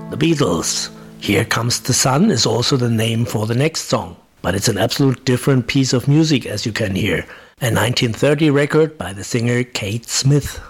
The Beatles. Here Comes the Sun is also the name for the next song, but it's an absolute different piece of music, as you can hear. A 1930 record by the singer Kate Smith.